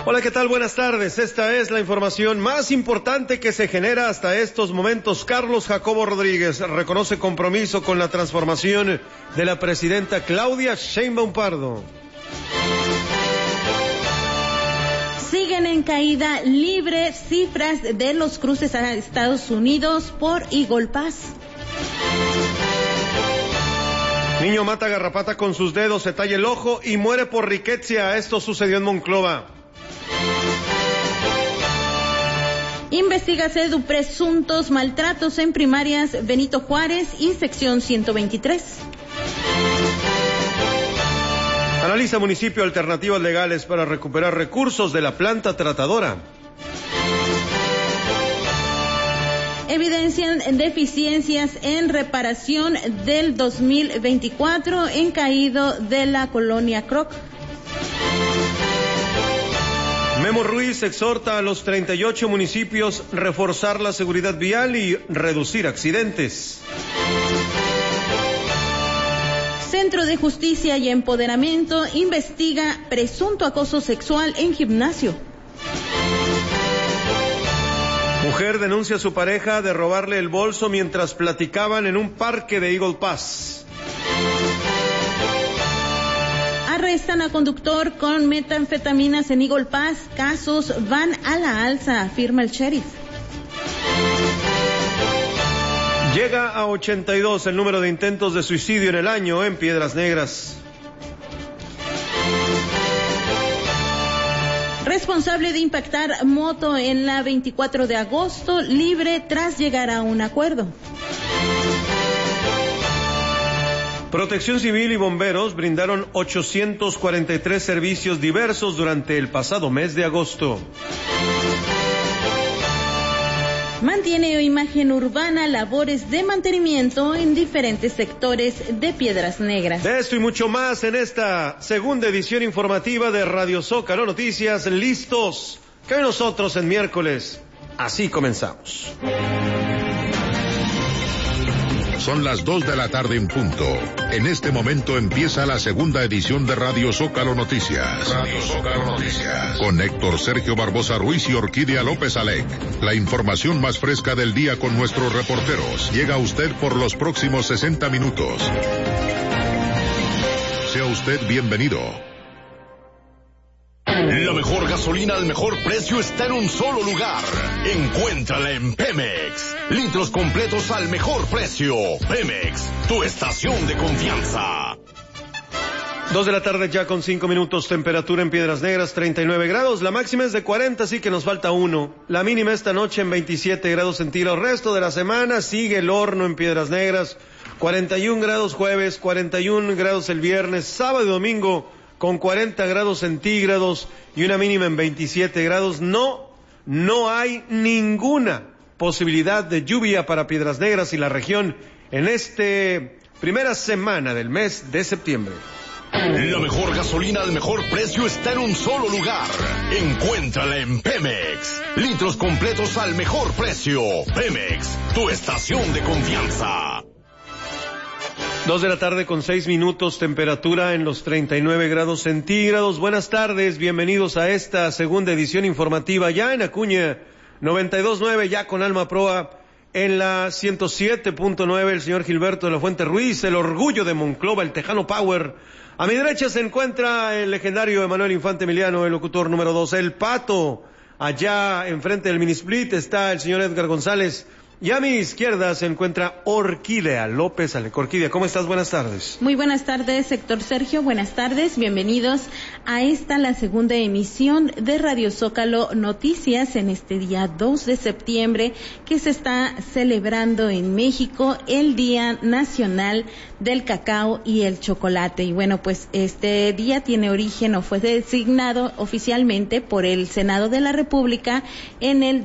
Hola, ¿qué tal? Buenas tardes. Esta es la información más importante que se genera hasta estos momentos. Carlos Jacobo Rodríguez reconoce compromiso con la transformación de la presidenta Claudia Sheinbaum Pardo. Siguen en caída libre cifras de los cruces a Estados Unidos por Eagle Pass. Niño mata garrapata con sus dedos, se talla el ojo y muere por riqueza. Esto sucedió en Monclova. Investiga CEDU presuntos maltratos en primarias Benito Juárez y sección 123. Analiza municipio alternativas legales para recuperar recursos de la planta tratadora. Evidencian deficiencias en reparación del 2024 en caído de la colonia Croc. Memo Ruiz exhorta a los 38 municipios reforzar la seguridad vial y reducir accidentes. Centro de Justicia y Empoderamiento investiga presunto acoso sexual en gimnasio. Mujer denuncia a su pareja de robarle el bolso mientras platicaban en un parque de Eagle Pass. Arrestan a conductor con metanfetaminas en Eagle Pass. Casos van a la alza, afirma el sheriff. Llega a 82 el número de intentos de suicidio en el año en Piedras Negras. Responsable de impactar moto en la 24 de agosto, libre tras llegar a un acuerdo. Protección Civil y bomberos brindaron 843 servicios diversos durante el pasado mes de agosto. Mantiene imagen urbana, labores de mantenimiento en diferentes sectores de Piedras Negras. De esto y mucho más en esta segunda edición informativa de Radio Zócalo Noticias. Listos, que nosotros en miércoles. Así comenzamos. Son las 2 de la tarde en punto. En este momento empieza la segunda edición de Radio Zócalo Noticias. Radio Zócalo Noticias. Con Héctor Sergio Barbosa Ruiz y Orquídea López Alec. La información más fresca del día con nuestros reporteros. Llega a usted por los próximos 60 minutos. Sea usted bienvenido. La mejor gasolina al mejor precio está en un solo lugar. Encuéntrala en Pemex. Litros completos al mejor precio. Pemex, tu estación de confianza. 2 de la tarde ya con 5 minutos, temperatura en Piedras Negras 39 grados, la máxima es de 40, así que nos falta 1. La mínima esta noche en 27 grados centígrados. El resto de la semana sigue el horno en Piedras Negras, 41 grados jueves, 41 grados el viernes, sábado y domingo con 40 grados centígrados y una mínima en 27 grados. No hay ninguna posibilidad de lluvia para Piedras Negras y la región en esta primera semana del mes de septiembre. La mejor gasolina al mejor precio está en un solo lugar. Encuéntrala en Pemex. Litros completos al mejor precio. Pemex, tu estación de confianza. 2 de la tarde con 6 minutos, temperatura en los 39 grados centígrados. Buenas tardes, bienvenidos a esta segunda edición informativa ya en Acuña 92.9, ya con Alma Proa. En la 107.9 el señor Gilberto de la Fuente Ruiz, el orgullo de Monclova, el Tejano Power. A mi derecha se encuentra el legendario Emanuel Infante Emiliano, el locutor número 2, el Pato. Allá enfrente del minisplit está el señor Edgar González. Y a mi izquierda se encuentra Orquídea López Alec. Orquídea, ¿cómo estás? Buenas tardes. Muy buenas tardes, Héctor Sergio. Buenas tardes, bienvenidos a la segunda emisión de Radio Zócalo Noticias en este día 2 de septiembre que se está celebrando en México el Día Nacional del Cacao y el Chocolate. Y bueno, pues este día tiene origen o fue designado oficialmente por el Senado de la República en el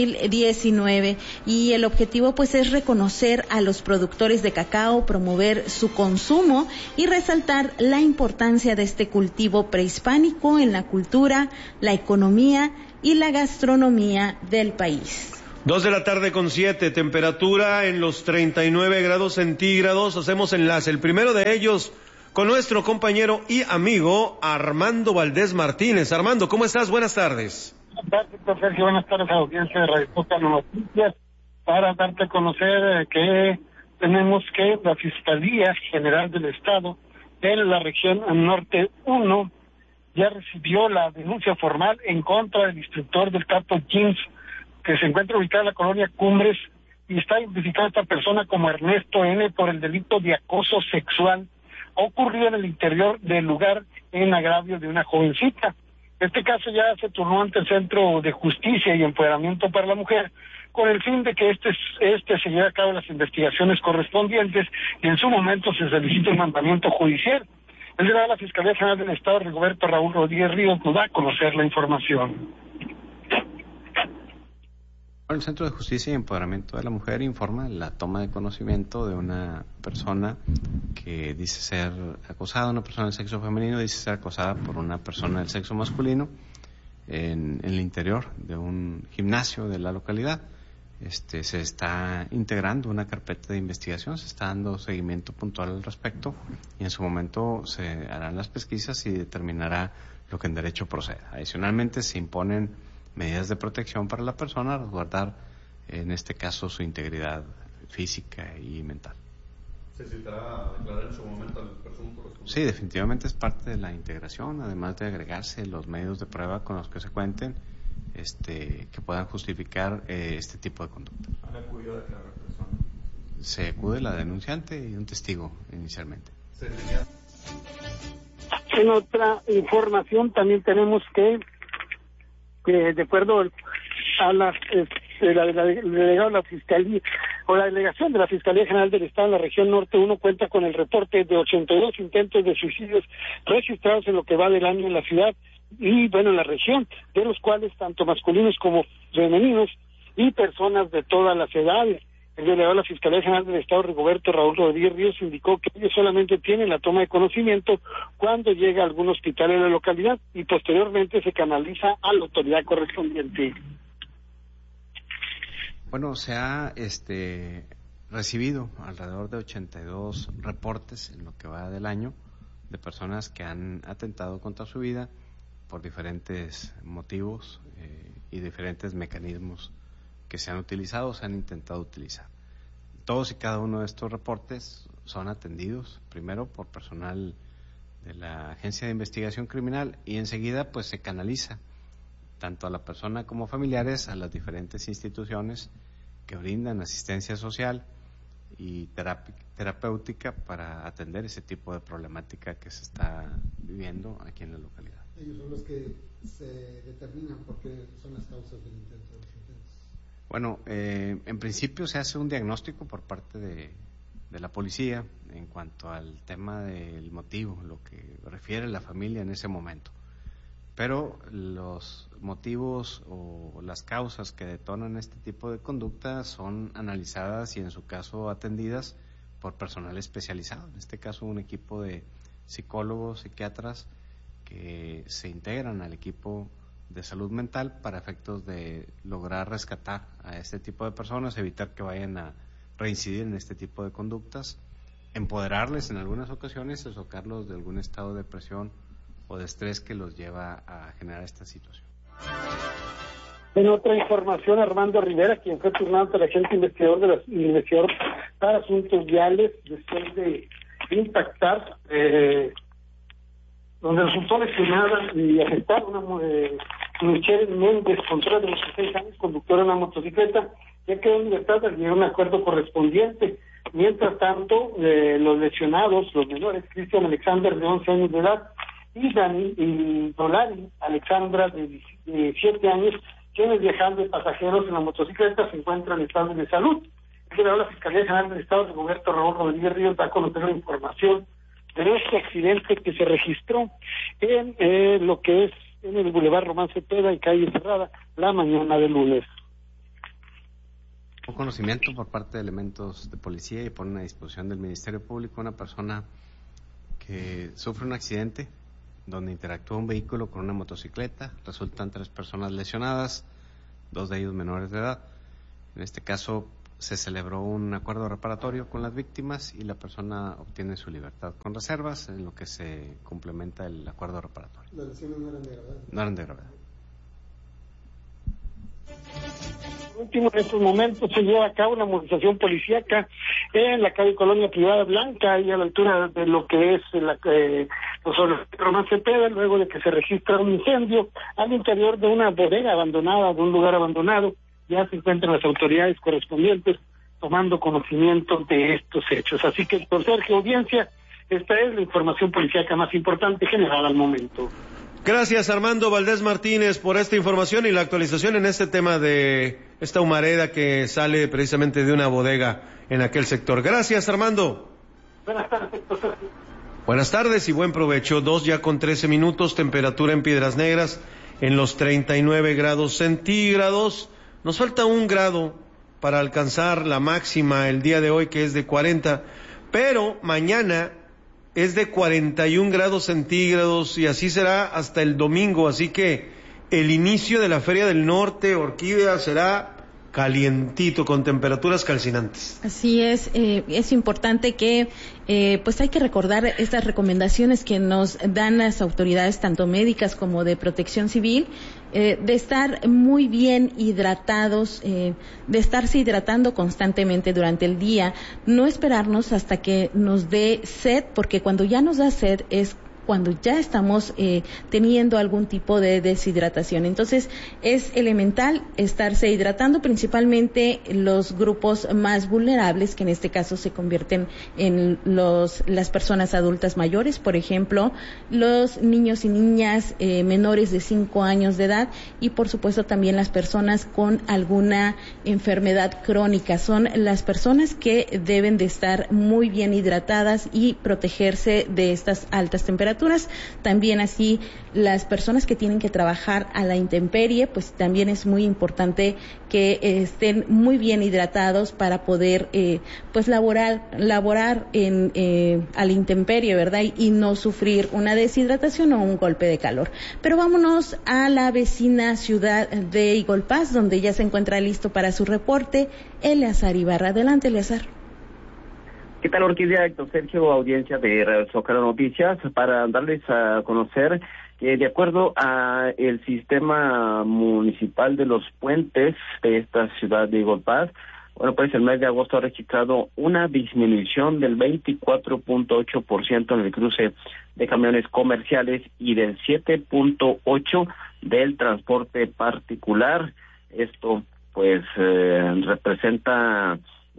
2019 y el objetivo pues es reconocer a los productores de cacao, promover su consumo y resaltar la importancia de este cultivo prehispánico en la cultura, la economía y la gastronomía del país. 2 de la tarde con 7, temperatura en los 39 grados centígrados. Hacemos enlace, el primero de ellos con nuestro compañero y amigo Armando Valdés Martínez. Armando, ¿cómo estás? Buenas tardes. Buenas tardes, Sergio. Buenas tardes a la audiencia de Radio Zócalo Noticias, para darte a conocer que tenemos que la Fiscalía General del Estado en la región Norte 1 ya recibió la denuncia formal en contra del instructor del Capo Jeans, que se encuentra ubicada en la colonia Cumbres, y está identificada esta persona como Ernesto N. por el delito de acoso sexual ocurrido en el interior del lugar en agravio de una jovencita. Este caso ya se turnó ante el Centro de Justicia y Empoderamiento para la Mujer, con el fin de que este se lleve a cabo las investigaciones correspondientes y en su momento se solicite un mandamiento judicial. El delegado de la Fiscalía General del Estado, Rigoberto Raúl Rodríguez Ríos, nos da a conocer la información. El Centro de Justicia y Empoderamiento de la Mujer informa la toma de conocimiento de una persona que dice ser acosada, una persona del sexo femenino dice ser acosada por una persona del sexo masculino en el interior de un gimnasio de la localidad. Se está integrando una carpeta de investigación, se está dando seguimiento puntual al respecto y en su momento se harán las pesquisas y determinará lo que en derecho proceda. Adicionalmente se imponen medidas de protección para la persona, resguardar en este caso su integridad física y mental. ¿Se citará a declarar en su momento al presunto responsable? Sí, definitivamente es parte de la integración, además de agregarse los medios de prueba con los que se cuenten, que puedan justificar este tipo de conducta. ¿Han acudido a declarar persona? Se acude la denunciante y un testigo inicialmente. En otra información también tenemos que de acuerdo a la delegado de la Fiscalía o la delegación de la Fiscalía General del Estado en la región Norte 1 cuenta con el reporte de 82 intentos de suicidios registrados en lo que va del año en la ciudad y en la región, de los cuales tanto masculinos como femeninos y personas de todas las edades. El delegado de la Fiscalía General del Estado, Rigoberto Raúl Rodríguez Ríos, indicó que ellos solamente tienen la toma de conocimiento cuando llega a algún hospital en la localidad y posteriormente se canaliza a la autoridad correspondiente. Bueno, se ha recibido alrededor de 82 reportes en lo que va del año de personas que han atentado contra su vida por diferentes motivos y diferentes mecanismos que se han utilizado o se han intentado utilizar. Todos y cada uno de estos reportes son atendidos primero por personal de la Agencia de Investigación Criminal y enseguida pues se canaliza tanto a la persona como familiares a las diferentes instituciones que brindan asistencia social y terapéutica para atender ese tipo de problemática que se está viviendo aquí en la localidad. Ellos son los que se determinan por qué son las causas del intento de los intentos. Bueno, en principio se hace un diagnóstico por parte de la policía en cuanto al tema del motivo, lo que refiere la familia en ese momento. Pero los motivos o las causas que detonan este tipo de conducta son analizadas y en su caso atendidas por personal especializado. En este caso un equipo de psicólogos, psiquiatras que se integran al equipo de salud mental para efectos de lograr rescatar a este tipo de personas, evitar que vayan a reincidir en este tipo de conductas, empoderarles en algunas ocasiones, sacarlos de algún estado de depresión o de estrés que los lleva a generar esta situación. En otra información, Armando Rivera, quien fue turnado ante el agente investigador para asuntos viales, después de impactar, donde resultó lesionada y afectada una Michelle Méndez Contreras, de 16 años, conductora de una motocicleta, ya quedó en libertad al llegar a un acuerdo correspondiente. Mientras tanto, los lesionados, los menores, Cristian Alexander, de 11 años de edad, y Dolari Alexandra, de 7 años, quienes viajando de pasajeros en la motocicleta se encuentran en estado de salud. El delegado de la Fiscalía General del Estado, Rigoberto Raúl Rodríguez Ríos, da a conocer la información de este accidente que se registró en lo que es en el Boulevard Román Cepeda y calle Cerrada la mañana del lunes. Un conocimiento por parte de elementos de policía y ponen a disposición del Ministerio Público una persona que sufre un accidente donde interactúa un vehículo con una motocicleta, resultan 3 personas lesionadas, 2 de ellos menores de edad. En este caso se celebró un acuerdo reparatorio con las víctimas y la persona obtiene su libertad con reservas, en lo que se complementa el acuerdo reparatorio. Las lesiones no eran de gravedad. No eran de gravedad. Último, en estos momentos se lleva a cabo una movilización policíaca en la calle Colonia Privada Blanca, y a la altura de lo que es los Román Cepeda, luego de que se registra un incendio al interior de una bodega abandonada, de un lugar abandonado. Ya se encuentran las autoridades correspondientes tomando conocimiento de estos hechos. Así que, doctor Sergio, audiencia, esta es la información policíaca más importante generada al momento. Gracias, Armando Valdés Martínez, por esta información y la actualización en este tema de esta humareda que sale precisamente de una bodega en aquel sector. Gracias, Armando. Buenas tardes, doctor Sergio. Buenas tardes y buen provecho. 2:13, temperatura en Piedras Negras en los 39 grados centígrados. Nos falta 1 grado para alcanzar la máxima el día de hoy, que es de 40, pero mañana es de 41 grados centígrados y así será hasta el domingo, así que el inicio de la Feria del Norte, Orquídea, será calientito, con temperaturas calcinantes. Así es importante que pues hay que recordar estas recomendaciones que nos dan las autoridades, tanto médicas como de protección civil, de estar muy bien hidratados, de estarse hidratando constantemente durante el día, no esperarnos hasta que nos dé sed, porque cuando ya nos da sed es cuando ya estamos teniendo algún tipo de deshidratación. Entonces, es elemental estarse hidratando, principalmente los grupos más vulnerables, que en este caso se convierten en las personas adultas mayores, por ejemplo, los niños y niñas menores de 5 años de edad, y por supuesto también las personas con alguna enfermedad crónica. Son las personas que deben de estar muy bien hidratadas y protegerse de estas altas temperaturas. También así las personas que tienen que trabajar a la intemperie, pues también es muy importante que estén muy bien hidratados para poder pues laborar a la intemperie, ¿verdad? Y no sufrir una deshidratación o un golpe de calor. Pero vámonos a la vecina ciudad de Igolpaz, donde ya se encuentra listo para su reporte Eleazar Ibarra. Adelante, Eleazar. ¿Qué tal, Orquídea? Héctor Sergio, audiencia de Radio Zócalo Noticias, para darles a conocer que de acuerdo a el sistema municipal de los puentes de esta ciudad de Igolpaz, bueno, pues el mes de agosto ha registrado una disminución del 24.8% en el cruce de camiones comerciales y del 7.8% del transporte particular. Esto, pues, representa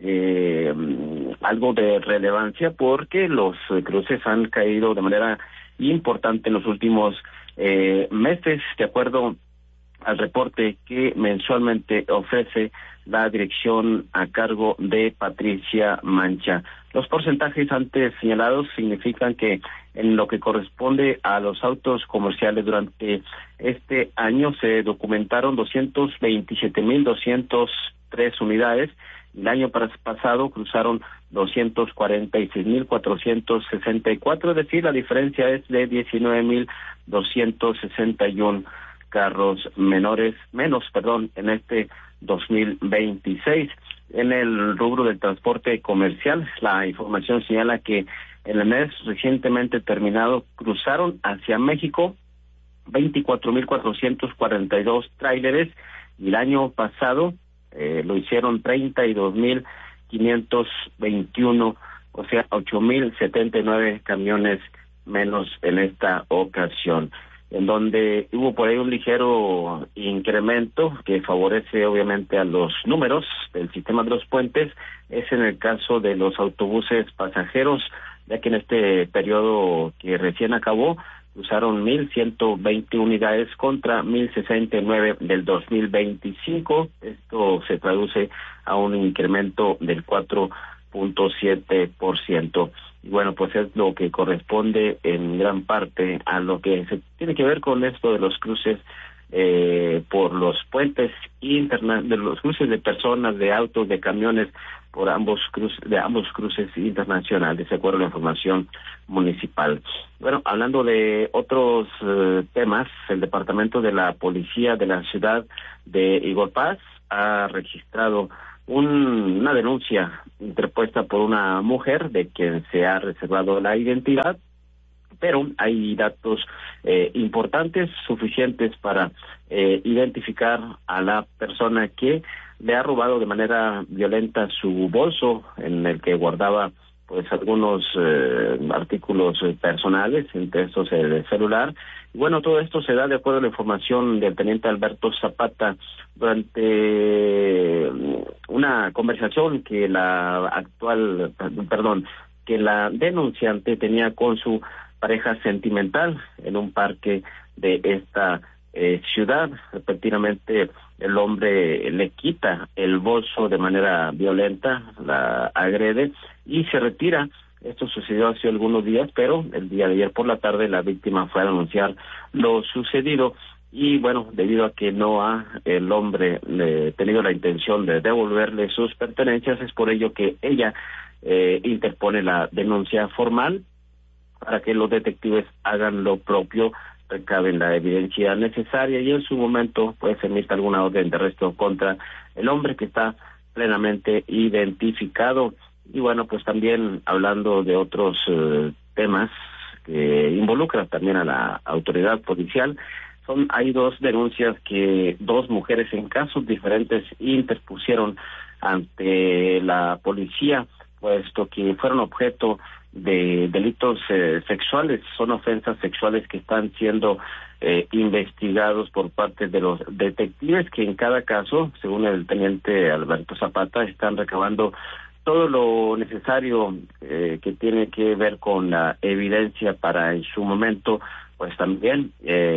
algo de relevancia porque los cruces han caído de manera importante en los últimos meses, de acuerdo al reporte que mensualmente ofrece la dirección a cargo de Patricia Mancha. Los porcentajes antes señalados significan que en lo que corresponde a los autos comerciales durante este año se documentaron 227,203 unidades. El año pasado cruzaron 246,464, es decir, la diferencia es de 19,261 carros menos, en este 2026. En el rubro del transporte comercial, la información señala que en el mes recientemente terminado cruzaron hacia México 24,442 tráileres, y el año pasado lo hicieron 32,521, o sea, 8,079 camiones menos en esta ocasión. En donde hubo por ahí un ligero incremento que favorece obviamente a los números del sistema de los puentes, es en el caso de los autobuses pasajeros, ya que en este periodo que recién acabó, usaron 1,120 unidades contra 1,069 del 2025. Esto se traduce a un incremento del 4.7%. Y bueno, pues es lo que corresponde en gran parte a lo que se tiene que ver con esto de los cruces por los puentes de los cruces de personas, de autos, de camiones, por ambos cruces internacionales, de acuerdo a la información municipal. Bueno, hablando de otros temas, el departamento de la policía de la ciudad de Igolpaz ha registrado una denuncia interpuesta por una mujer de quien se ha reservado la identidad, pero hay datos importantes, suficientes para identificar a la persona que le ha robado de manera violenta su bolso en el que guardaba pues algunos artículos personales, entre estos el celular. Y bueno, todo esto se da de acuerdo a la información del teniente Alberto Zapata durante una conversación que que la denunciante tenía con su pareja sentimental en un parque de esta ciudad. Repentinamente el hombre le quita el bolso de manera violenta, la agrede y se retira. Esto sucedió hace algunos días, pero el día de ayer por la tarde la víctima fue a denunciar lo sucedido y bueno, debido a que no ha el hombre tenido la intención de devolverle sus pertenencias, es por ello que ella interpone la denuncia formal para que los detectives hagan lo propio, recaben la evidencia necesaria y en su momento pues emita alguna orden de arresto contra el hombre que está plenamente identificado. Y bueno, pues también hablando de otros temas que involucran también a la autoridad policial, hay dos denuncias que dos mujeres en casos diferentes interpusieron ante la policía, puesto que fueron objeto de delitos sexuales, son ofensas sexuales que están siendo investigados por parte de los detectives que en cada caso, según el teniente Alberto Zapata, están recabando todo lo necesario que tiene que ver con la evidencia para en su momento pues también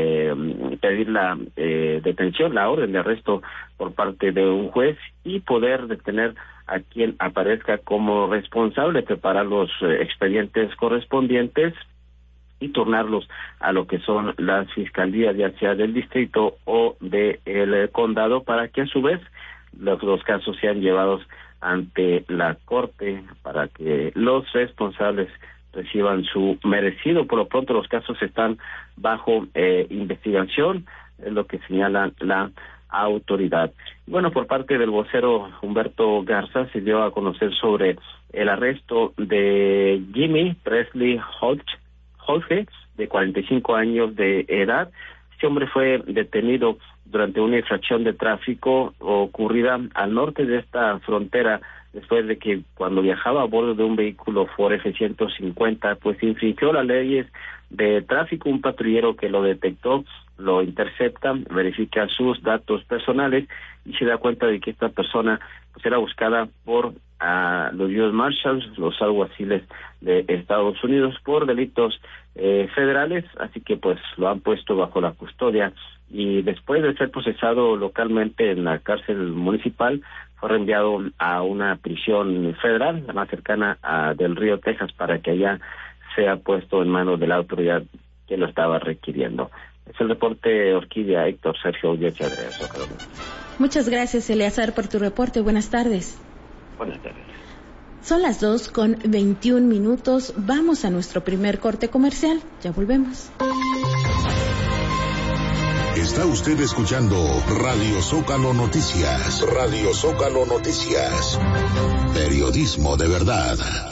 pedir la detención, la orden de arresto por parte de un juez y poder detener a quien aparezca como responsable, preparar los expedientes correspondientes y turnarlos a lo que son las fiscalías, ya sea del distrito o del condado, para que a su vez los casos sean llevados ante la corte para que los responsables reciban su merecido. Por lo pronto los casos están bajo investigación, es lo que señala la autoridad. Bueno, por parte del vocero Humberto Garza se dio a conocer sobre el arresto de Jimmy Presley Holge, de 45 años de edad. Este hombre fue detenido durante una infracción de tráfico ocurrida al norte de esta frontera, después de que cuando viajaba a bordo de un vehículo Ford F-150, pues infringió las leyes de tráfico. Un patrullero que lo detectó, lo intercepta, verifica sus datos personales y se da cuenta de que esta persona pues era buscada por los US Marshals, los alguaciles de Estados Unidos, por delitos federales, así que pues lo han puesto bajo la custodia y después de ser procesado localmente en la cárcel municipal, fue reenviado a una prisión federal, la más cercana a Del Río, Texas, para que allá sea puesto en manos de la autoridad que lo estaba requiriendo. Es el reporte, Orquídea, Héctor Sergio Audiencia de Zócalo. Muchas gracias, Eleazar, por tu reporte. Buenas tardes. Buenas tardes. Son las 2:21. Vamos a nuestro primer corte comercial. Ya volvemos. Está usted escuchando Radio Zócalo Noticias. Radio Zócalo Noticias. Periodismo de verdad.